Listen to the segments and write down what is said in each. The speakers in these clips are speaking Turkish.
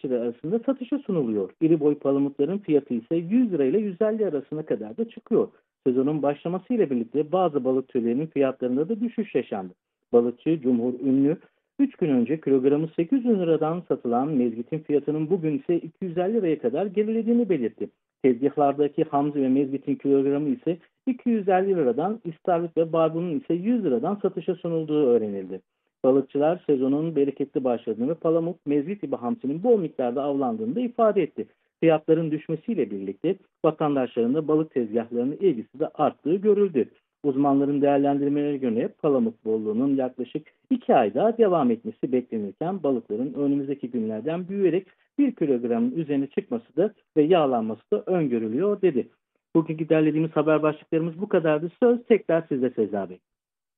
kişiler arasında satışa sunuluyor. İri boy palamutların fiyatı ise 100 lira ile 150 arasına kadar da çıkıyor. Sezonun başlamasıyla birlikte bazı balık türlerinin fiyatlarında da düşüş yaşandı. Balıkçı Cumhur Ünlü 3 gün önce kilogramı 800 liradan satılan mezgitin fiyatının bugün ise 250 liraya kadar gerilediğini belirtti. Tezgahlardaki hamsi ve mezgitin kilogramı ise 250 liradan, istavrit ve barbunun ise 100 liradan satışa sunulduğu öğrenildi. Balıkçılar sezonun bereketli başladığını ve palamut, mezgit gibi hamsinin bol miktarda avlandığını da ifade etti. Fiyatların düşmesiyle birlikte vatandaşların da balık tezgahlarına ilgisi de arttığı görüldü. Uzmanların değerlendirmelerine göre palamut bolluğunun yaklaşık 2 ay daha devam etmesi beklenirken balıkların önümüzdeki günlerden büyüyerek 1 kilogramın üzerine çıkması da ve yağlanması da öngörülüyor dedi. Bugünkü derlediğimiz haber başlıklarımız bu kadardı. Söz tekrar sizde Sezai Bey.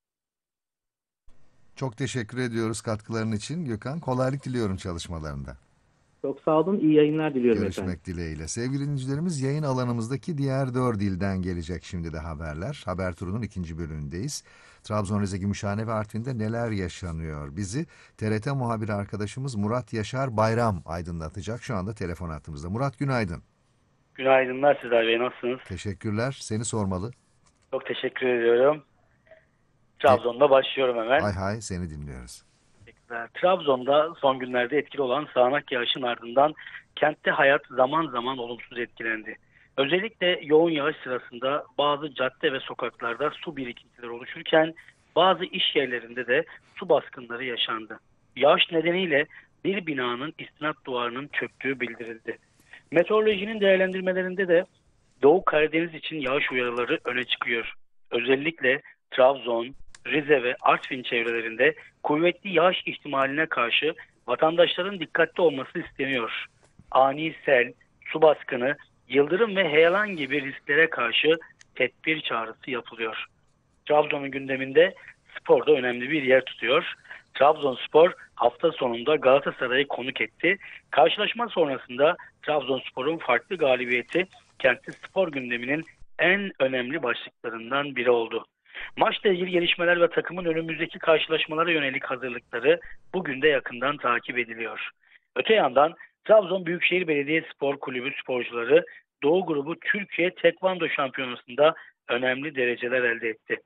Çok teşekkür ediyoruz katkıların için Gökhan. Kolaylık diliyorum çalışmalarında. Çok sağ olun. İyi yayınlar diliyorum efendim. Görüşmek dileğiyle. Sevgili dinleyicilerimiz, yayın alanımızdaki diğer 4 ilden gelecek şimdi de haberler. Haber turunun 2. bölümündeyiz. Trabzon, Rize, Gümüşhane ve Artvin'de neler yaşanıyor? Bizi TRT muhabiri arkadaşımız Murat Yaşar Bayram aydınlatacak. Şu anda telefon hattımızda. Murat, günaydın. Günaydınlar Sezai Bey, nasılsınız? Teşekkürler. Seni sormalı. Çok teşekkür ediyorum. Trabzon'da başlıyorum hemen. Hay hay, seni dinliyoruz. Teşekkürler. Trabzon'da son günlerde etkili olan sağanak yağışın ardından kentte hayat zaman zaman olumsuz etkilendi. Özellikle yoğun yağış sırasında bazı cadde ve sokaklarda su birikintileri oluşurken bazı iş yerlerinde de su baskınları yaşandı. Yağış nedeniyle bir binanın istinat duvarının çöktüğü bildirildi. Meteorolojinin değerlendirmelerinde de Doğu Karadeniz için yağış uyarıları öne çıkıyor. Özellikle Trabzon, Rize ve Artvin çevrelerinde kuvvetli yağış ihtimaline karşı vatandaşların dikkatli olması isteniyor. Ani sel, su baskını, yıldırım ve heyelan gibi risklere karşı tedbir çağrısı yapılıyor. Trabzon'un gündeminde spor da önemli bir yer tutuyor. Trabzonspor hafta sonunda Galatasaray'ı konuk etti. Karşılaşma sonrasında Trabzonspor'un farklı galibiyeti kentli spor gündeminin en önemli başlıklarından biri oldu. Maçla ilgili gelişmeler ve takımın önümüzdeki karşılaşmalara yönelik hazırlıkları bugün de yakından takip ediliyor. Öte yandan Trabzon Büyükşehir Belediyespor Kulübü sporcuları Doğu Grubu Türkiye Tekvando Şampiyonası'nda önemli dereceler elde etti.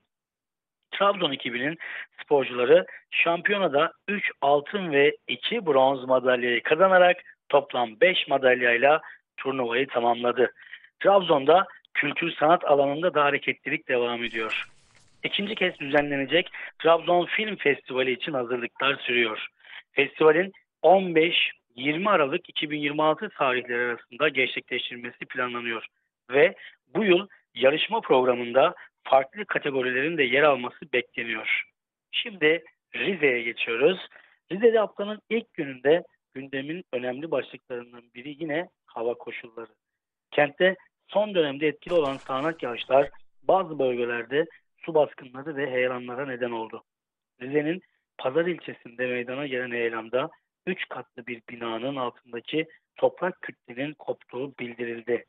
Trabzon ekibinin sporcuları şampiyonada 3 altın ve 2 bronz madalyayı kazanarak toplam 5 madalyayla turnuvayı tamamladı. Trabzon'da kültür sanat alanında da hareketlilik devam ediyor. İkinci kez düzenlenecek Trabzon Film Festivali için hazırlıklar sürüyor. Festivalin 15-20 Aralık 2026 tarihleri arasında gerçekleştirilmesi planlanıyor ve bu yıl yarışma programında farklı kategorilerin de yer alması bekleniyor. Şimdi Rize'ye geçiyoruz. Rize'de haftanın ilk gününde gündemin önemli başlıklarından biri yine hava koşulları. Kentte son dönemde etkili olan sağanak yağışlar bazı bölgelerde su baskınları ve heyelanlara neden oldu. Rize'nin Pazar ilçesinde meydana gelen heyelamda 3 katlı bir binanın altındaki toprak kütlenin koptuğu bildirildi.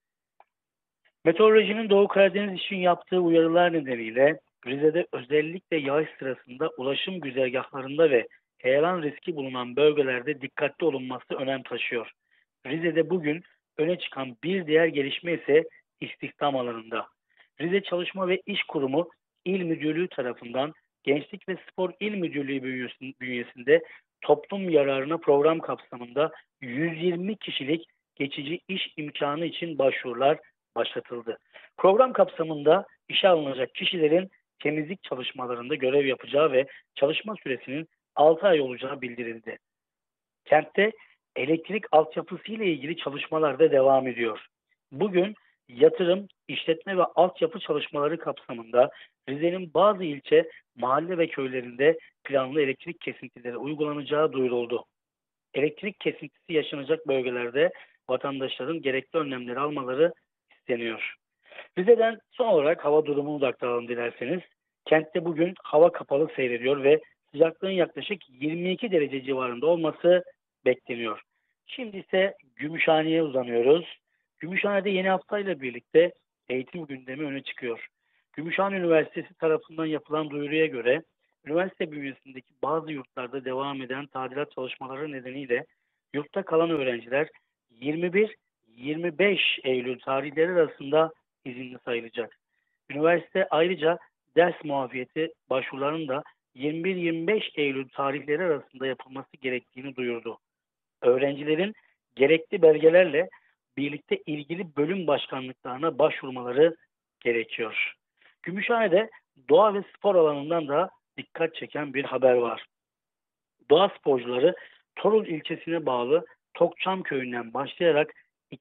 Meteorolojinin Doğu Karadeniz için yaptığı uyarılar nedeniyle Rize'de özellikle yağış sırasında ulaşım güzergahlarında ve heyelan riski bulunan bölgelerde dikkatli olunması önem taşıyor. Rize'de bugün öne çıkan bir diğer gelişme ise istihdam alanında. Rize Çalışma ve İş Kurumu İl Müdürlüğü tarafından Gençlik ve Spor İl Müdürlüğü bünyesinde toplum yararına program kapsamında 120 kişilik geçici iş imkanı için başvurular başlatıldı. Program kapsamında işe alınacak kişilerin temizlik çalışmalarında görev yapacağı ve çalışma süresinin 6 ay olacağı bildirildi. Kentte elektrik altyapısı ile ilgili çalışmalar da devam ediyor. Bugün yatırım, işletme ve altyapı çalışmaları kapsamında Rize'nin bazı ilçe, mahalle ve köylerinde planlı elektrik kesintileri uygulanacağı duyuruldu. Elektrik kesintisi yaşanacak bölgelerde vatandaşların gerekli önlemleri almaları isteniyor. Rize'den son olarak hava durumunu da aktaralım dilerseniz. Kentte bugün hava kapalı seyrediyor ve sıcaklığın yaklaşık 22 derece civarında olması bekleniyor. Şimdi ise Gümüşhane'ye uzanıyoruz. Gümüşhane'de yeni haftayla birlikte eğitim gündemi öne çıkıyor. Gümüşhane Üniversitesi tarafından yapılan duyuruya göre üniversite bünyesindeki bazı yurtlarda devam eden tadilat çalışmaları nedeniyle yurtta kalan öğrenciler 21-25 Eylül tarihleri arasında izinli sayılacak. Üniversite ayrıca ders muafiyeti başvurularının da 21-25 Eylül tarihleri arasında yapılması gerektiğini duyurdu. Öğrencilerin gerekli belgelerle birlikte ilgili bölüm başkanlıklarına başvurmaları gerekiyor. Gümüşhane'de doğa ve spor alanından da dikkat çeken bir haber var. Doğa sporcuları Torul ilçesine bağlı Tokçam köyünden başlayarak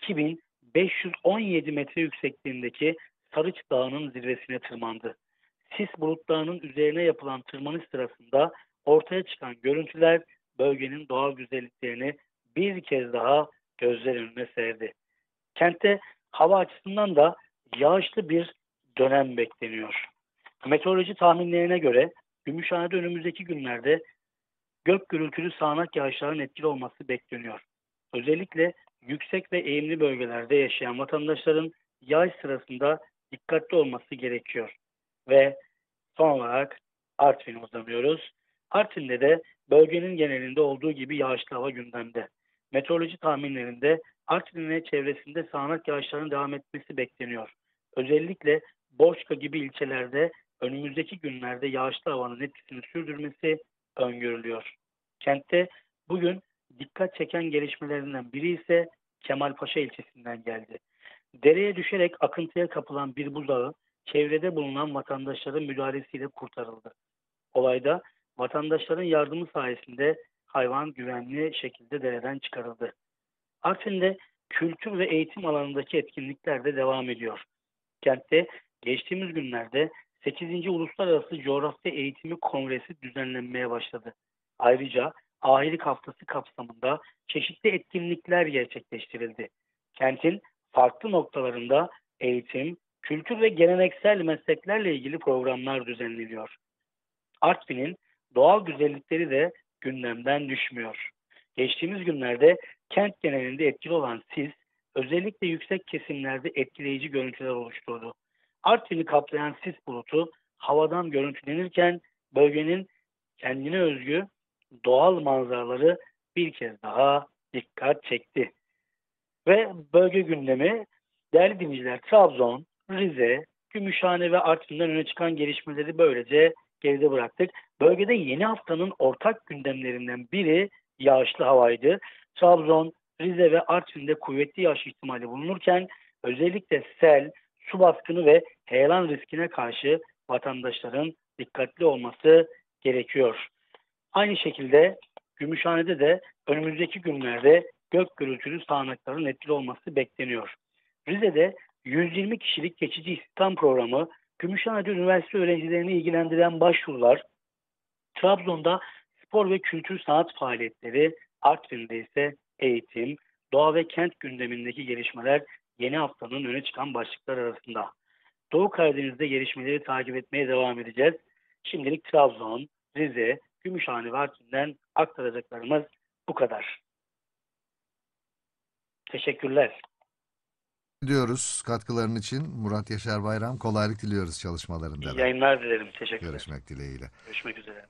2517 metre yüksekliğindeki Sarıç Dağı'nın zirvesine tırmandı. Sis bulutlarının üzerine yapılan tırmanış sırasında ortaya çıkan görüntüler bölgenin doğal güzelliklerini bir kez daha gözler önüne serdi. Kentte hava açısından da yağışlı bir dönem bekleniyor. Meteoroloji tahminlerine göre Gümüşhane'de önümüzdeki günlerde gök gürültülü sağanak yağışların etkili olması bekleniyor. Özellikle yüksek ve eğimli bölgelerde yaşayan vatandaşların yağış sırasında dikkatli olması gerekiyor. Ve son olarak Artvin'e uzanıyoruz. Artvin'de de bölgenin genelinde olduğu gibi yağışlı hava gündemde. Meteoroloji tahminlerinde Artvin ve çevresinde sağanak yağışların devam etmesi bekleniyor. Özellikle Borçka gibi ilçelerde önümüzdeki günlerde yağışlı havanın etkisini sürdürmesi öngörülüyor. Kentte bugün dikkat çeken gelişmelerinden biri ise Kemalpaşa ilçesinden geldi. Dereye düşerek akıntıya kapılan bir buzağı çevrede bulunan vatandaşların müdahalesiyle kurtarıldı. Olayda vatandaşların yardımı sayesinde hayvan güvenli şekilde dereden çıkarıldı. Artvin'de kültür ve eğitim alanındaki etkinlikler de devam ediyor. Kentte geçtiğimiz günlerde 8. Uluslararası Coğrafya Eğitimi Kongresi düzenlenmeye başladı. Ayrıca ahilik haftası kapsamında çeşitli etkinlikler gerçekleştirildi. Kentin farklı noktalarında eğitim, kültür ve geleneksel mesleklerle ilgili programlar düzenleniyor. Artvin'in doğal güzellikleri de gündemden düşmüyor. Geçtiğimiz günlerde kent genelinde etkili olan sis, özellikle yüksek kesimlerde etkileyici görüntüler oluşturdu. Artvin'i kaplayan sis bulutu havadan görüntülenirken bölgenin kendine özgü doğal manzaraları bir kez daha dikkat çekti. Ve bölge gündemi, değerli dinleyiciler, Trabzon, Rize, Gümüşhane ve Artvin'den öne çıkan gelişmeleri böylece geride bıraktık. Bölgede yeni haftanın ortak gündemlerinden biri yağışlı havaydı. Trabzon, Rize ve Artvin'de kuvvetli yağış ihtimali bulunurken özellikle sel, su baskını ve heyelan riskine karşı vatandaşların dikkatli olması gerekiyor. Aynı şekilde Gümüşhane'de de önümüzdeki günlerde gök gürültülü sağanakların etkili olması bekleniyor. Rize'de 120 kişilik geçici istihdam programı, Gümüşhane'de üniversite öğrencilerini ilgilendiren başvurular, Trabzon'da spor ve kültür sanat faaliyetleri, Artvin'de ise eğitim, doğa ve kent gündemindeki gelişmeler yeni haftanın öne çıkan başlıklar arasında. Doğu Karadeniz'de gelişmeleri takip etmeye devam edeceğiz. Şimdilik Trabzon, Rize, Gümüşhane ve Artvin'den aktaracaklarımız bu kadar. Teşekkürler. Diyoruz katkıların için. Murat Yaşar Bayram, kolaylık diliyoruz çalışmalarında. İyi yayınlar dilerim. Teşekkürler. Görüşmek dileğiyle. Görüşmek üzere.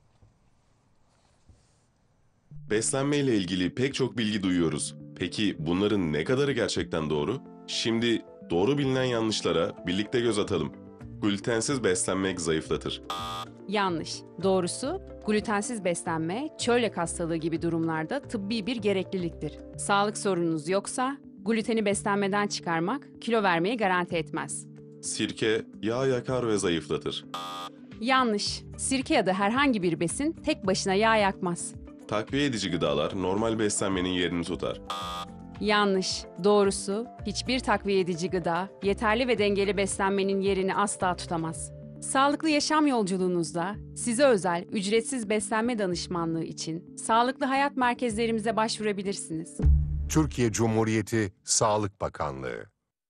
Beslenme ile ilgili pek çok bilgi duyuyoruz. Peki bunların ne kadarı gerçekten doğru? Şimdi doğru bilinen yanlışlara birlikte göz atalım. Glutensiz beslenmek zayıflatır. Yanlış. Doğrusu, glutensiz beslenme, çölyak hastalığı gibi durumlarda tıbbi bir gerekliliktir. Sağlık sorununuz yoksa, gluteni beslenmeden çıkarmak kilo vermeyi garanti etmez. Sirke yağ yakar ve zayıflatır. Yanlış. Sirke ya da herhangi bir besin tek başına yağ yakmaz. Takviye edici gıdalar normal beslenmenin yerini tutar. Yanlış. Doğrusu, hiçbir takviye edici gıda, yeterli ve dengeli beslenmenin yerini asla tutamaz. Sağlıklı yaşam yolculuğunuzda size özel ücretsiz beslenme danışmanlığı için sağlıklı hayat merkezlerimize başvurabilirsiniz. Türkiye Cumhuriyeti Sağlık Bakanlığı.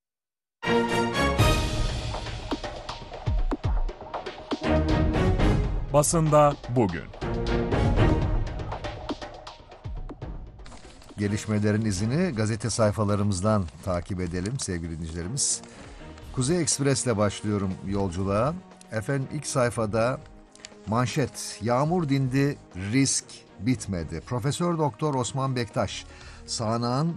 Basında bugün. Gelişmelerin izini gazete sayfalarımızdan takip edelim sevgili dinleyicilerimiz. Kuzey Ekspres'le başlıyorum yolculuğa. Efendim ilk sayfada manşet: yağmur dindi, risk bitmedi. Profesör Doktor Osman Bektaş, Sağanağın